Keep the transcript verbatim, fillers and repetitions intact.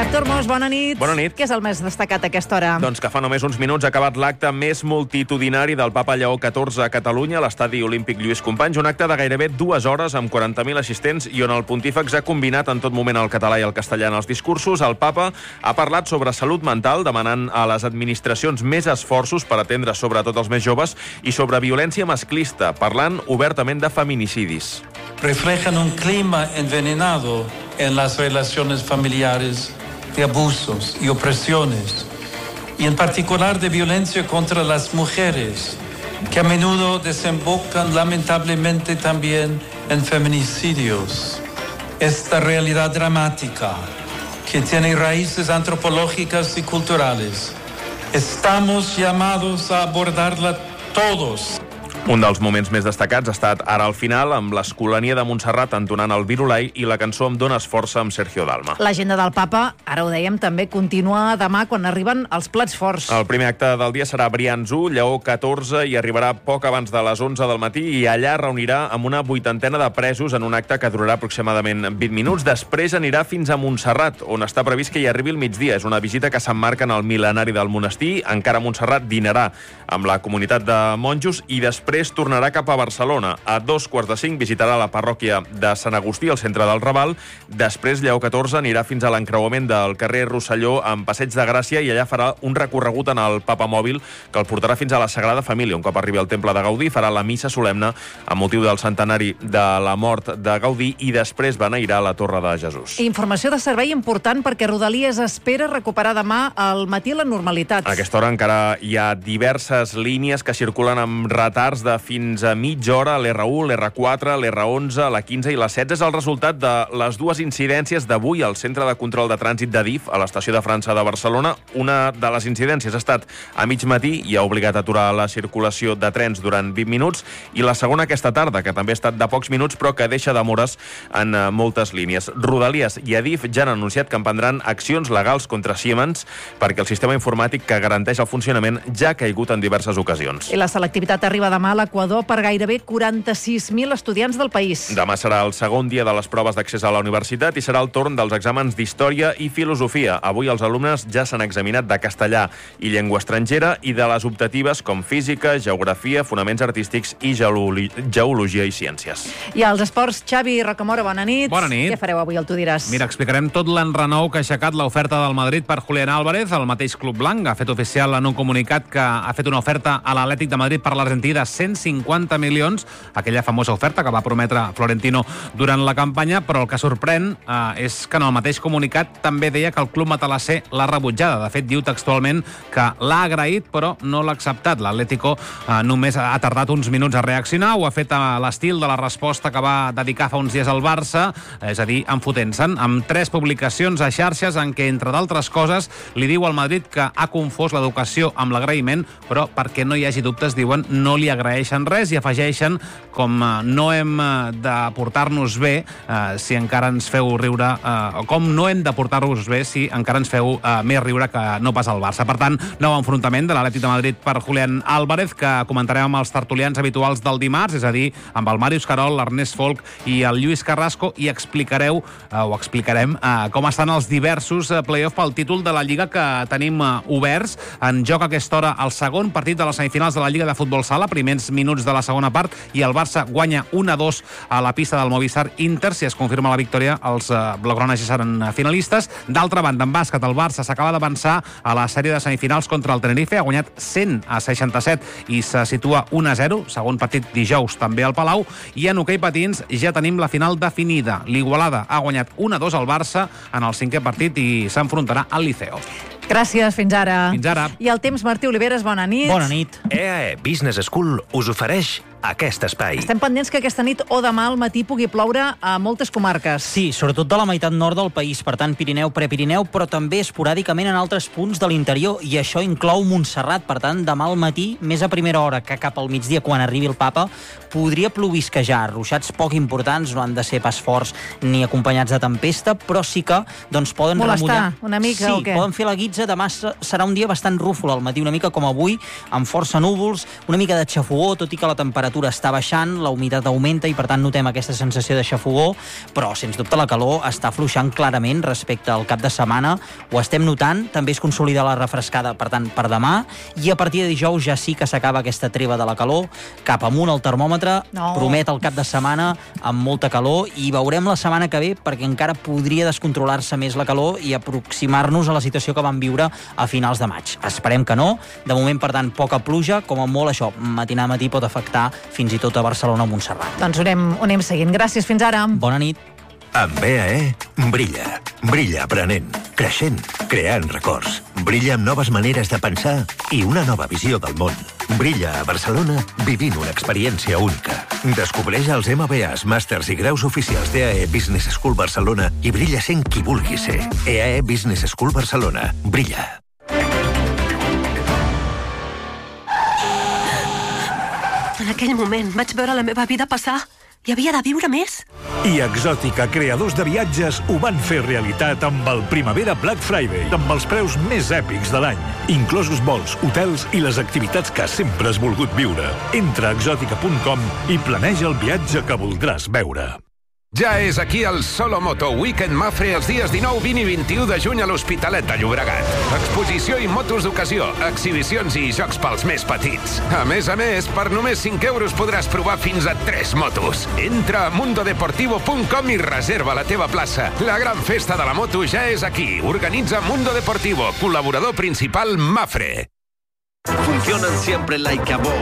Artur Mos, bona nit. Bona nit. Què és el més destacat a aquesta hora? Doncs que fa només uns minuts ha acabat l'acte més multitudinari del Papa Lleó catorze a Catalunya, a l'estadi olímpic Lluís Companys, un acte de gairebé dues hores amb quaranta mil assistents i on el pontífex ha combinat en tot moment el català i el castellà en els discursos. El Papa ha parlat sobre salut mental, demanant a les administracions més esforços per atendre sobretot els més joves i sobre violència masclista, parlant obertament de feminicidis. Reflejan un clima envenenado en las relaciones familiares, de abusos y opresiones, y en particular de violencia contra las mujeres, que a menudo desembocan lamentablemente también en feminicidios. Esta realidad dramática, que tiene raíces antropológicas y culturales, estamos llamados a abordarla todos. Un dels moments més destacats ha estat ara al final, amb l'Escolania de Montserrat entonant el Virulai i la cançó Em dones força amb Sergio Dalma. L'agenda del Papa, ara ho dèiem, també continua demà quan arriben els plats forts. El primer acte del dia serà Brians u, Lleó catorze, i arribarà poc abans de les onze del matí i allà reunirà amb una vuitantena de presos en un acte que durarà aproximadament vint minuts. Després anirà fins a Montserrat, on està previst que hi arribi al migdia. És una visita que s'emmarca en el mil·lenari del monestir. Encara a Montserrat dinarà amb la comunitat de monjos i després Després tornarà cap a Barcelona. A dos quarts de cinc visitarà la parròquia de Sant Agustí, al centre del Raval. Després, Lleó catorze anirà fins a l'encreuament del carrer Rosselló amb Passeig de Gràcia i allà farà un recorregut en el papamòbil que el portarà fins a la Sagrada Família. Un cop arribi al Temple de Gaudí, farà la missa solemne amb motiu del centenari de la mort de Gaudí i després beneirà la Torre de Jesús. Informació de servei important perquè Rodalies espera recuperar demà al matí la normalitat. A aquesta hora encara hi ha diverses línies que circulen amb retards de fins a mitja hora, l'R u, l'R quatre, l'R onze, la quinze i la setze. És el resultat de les dues incidències d'avui al Centre de Control de Trànsit de D I F, a l'Estació de França de Barcelona. Una de les incidències ha estat a mig matí i ha obligat a aturar la circulació de trens durant vint minuts, i la segona aquesta tarda, que també ha estat de pocs minuts, però que deixa demores en moltes línies. Rodalies i Adif ja han anunciat que emprendran accions legals contra Siemens perquè el sistema informàtic que garanteix el funcionament ja ha caigut en diverses ocasions. I la selectivitat arriba demà a l'Equador per gairebé quaranta-sis mil estudiants del país. Demà serà el segon dia de les proves d'accés a la universitat i serà el torn dels exàmens d'Història i Filosofia. Avui els alumnes ja s'han examinat de castellà i llengua estrangera i de les optatives com Física, Geografia, Fonaments Artístics i Geologia i Ciències. I als esports, Xavi Rocamora, bona nit. Bona nit. Què fareu avui al Tu diràs? Mira, explicarem tot l'enrenou que ha aixecat l'oferta del Madrid per Julián Álvarez. El mateix club blanc ha fet oficial en un comunicat que ha fet una oferta a l'Atlètic de Madrid per l'argentí de cent cinquanta milions, aquella famosa oferta que va prometre Florentino durant la campanya, però el que sorprèn eh, és que en el mateix comunicat també deia que el club matalasser l'ha rebutjada. De fet, diu textualment que l'ha agraït, però no l'ha acceptat. L'Atlético eh, només ha tardat uns minuts a reaccionar, ho ha fet a l'estil de la resposta que va dedicar fa uns dies al Barça, és a dir, enfotent-se'n, amb tres publicacions a xarxes en què, entre d'altres coses, li diu al Madrid que ha confós l'educació amb l'agraïment, però perquè no hi hagi dubtes, diuen, no li agraeixen res i afegeixen com no hem de portar-nos bé eh, si encara ens feu riure, eh, o com no hem de portar-nos bé si encara ens feu eh, més riure que no pas al Barça. Per tant, nou enfrontament de l'Atlètic de Madrid per Julián Álvarez, que comentarem amb els tertulians habituals del dimarts, és a dir, amb el Màrius Carol, l'Ernest Folk i el Lluís Carrasco, i explicareu, eh, o explicarem, eh, com estan els diversos eh, play-off pel títol de la Lliga que tenim eh, oberts. En joc a aquesta hora el segon partit de les semifinals de la Lliga de Futbol Sala, primers minuts de la segona part, i el Barça guanya un a dos a la pista del Movistar Inter. Si es confirma la victòria, els eh, blaugrana ja seran finalistes. D'altra banda, en bàsquet, el Barça s'acaba d'avançar a la sèrie de semifinals contra el Tenerife, ha guanyat cent a seixanta-set i se situa un a zero, segon partit dijous també al Palau, i en hoquei patins ja tenim la final definida. L'Igualada ha guanyat un a dos al Barça en el cinquè partit i s'enfrontarà al Liceo. Gràcies, fins ara. Fins ara. I el temps, Martí Oliveres, bona nit. Bona nit. E A E Business School us ofereix aquest espai. Estem pendents que aquesta nit o demà al matí pugui ploure a moltes comarques. Sí, sobretot de la meitat nord del país, per tant, Pirineu, Prepirineu, però també esporàdicament en altres punts de l'interior, i això inclou Montserrat. Per tant, demà al matí, més a primera hora que cap al migdia, quan arribi el Papa, podria plovisquejar. Ruixats poc importants, no han de ser pas forts ni acompanyats de tempesta, però sí que doncs, poden molestar remullar. una mica, sí, o què? Poden fer la guitza. Demà serà un dia bastant rúfol al matí, una mica com avui, amb força núvols, una mica de xafogó, tot i que la temperatura temperatura està baixant, la humitat augmenta i per tant notem aquesta sensació de xafogor, però sens dubte la calor està afluixant clarament respecte al cap de setmana, ho estem notant, també es consolida la refrescada, per tant, per demà, i a partir de dijous ja sí que s'acaba aquesta treva de la calor, cap amunt el termòmetre, no. promet el cap de setmana amb molta calor i veurem la setmana que ve perquè encara podria descontrolar-se més la calor i aproximar-nos a la situació que vam viure a finals de maig. Esperem que no. De moment, per tant, poca pluja, com a molt això, matinar a matí pot afectar fins i tot a Barcelona o Montserrat. Doncs ho anem, ho anem seguint. Gràcies, fins ara. Bona nit. Amb B A E, brilla. Brilla aprenent, creixent, creant records. Brilla amb noves maneres de pensar i una nova visió del món. Brilla a Barcelona vivint una experiència única. Descobreix els M B As, màsters i graus oficials d'E A E Business School Barcelona i brilla sent qui vulgui ser. E A E Business School Barcelona. Brilla. En aquell moment vaig veure la meva vida passar. Hi havia de viure més. I Exòtica, creadors de viatges, ho van fer realitat amb el Primavera Black Friday, amb els preus més èpics de l'any, inclosos vols, hotels i les activitats que sempre has volgut viure. Entra a exòtica punt com i planeja el viatge que voldràs veure. Ja és aquí el Solo Moto Weekend Mafre els dies dinou, vint i vint-i-u de juny a l'Hospitalet de Llobregat. Exposició i motos d'ocasió, exhibicions i jocs pels més petits. A més a més, per només cinc euros podràs provar fins a tres motos. Entra a mundo deportivo punt com i reserva la teva plaça. La gran festa de la moto ja és aquí. Organitza Mundo Deportivo, col·laborador principal Mafre. Funcionan siempre like a bomb.